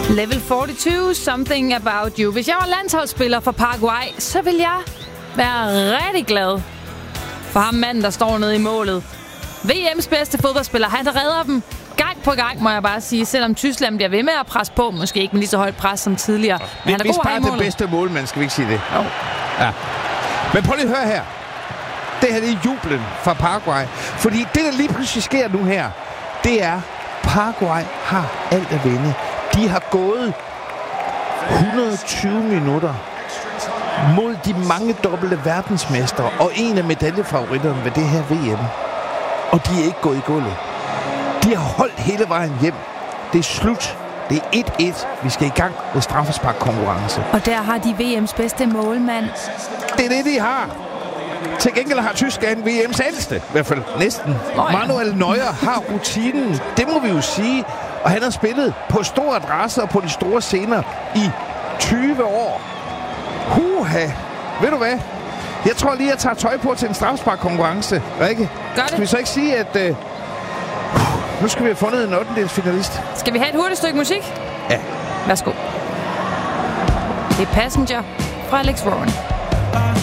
Level 42, Something About You. Hvis jeg var landsholdsspiller for Paraguay, så ville jeg være rigtig glad for ham manden, der står nede i målet. VM's bedste fodboldspiller, han redder dem gang på gang, må jeg bare sige. Selvom Tyskland bliver ved med at presse på, måske ikke med lige så højt pres som tidligere. Men han er hvis god bare det bedste målmand, skal vi ikke sige det? Jo. Ja. Men prøv lige at høre her. Det her det er jublen fra Paraguay. Fordi det, der lige pludselig sker nu her, det er, Paraguay har alt at vinde. De har gået 120 minutter mod de mange dobbelte verdensmestre og en af medaljefavoritterne ved det her VM. Og de er ikke gået i gulvet. De har holdt hele vejen hjem. Det er slut. Det er 1-1. Vi skal i gang med straffesparkkonkurrence. Og der har de VM's bedste målmand. Det er det, de har. Til gengæld har Tyskland VM's ældste, i hvert fald næsten. Manuel Neuer har rutinen. Det må vi jo sige. Og han har spillet på store adresser og på de store scener i 20 år. Huha. Ved du hvad? Jeg tror lige, jeg tager tøj på til en straffesparkkonkurrence. Rikke? Gør det. Skal vi så ikke sige, at nu skal vi have fundet en 8. finalist? Skal vi have et hurtigt stykke musik? Ja. Værsgo. Det er Passenger fra Alex Warren.